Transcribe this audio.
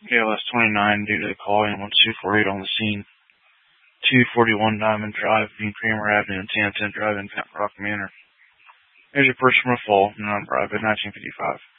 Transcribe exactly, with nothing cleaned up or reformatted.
K L S twenty-nine due to the call in one two four eight on the scene. two forty-one Diamond Drive, being Kramer Avenue and Tanton Drive in Rock Manor. There's a person from a fall, number I B nineteen fifty-five.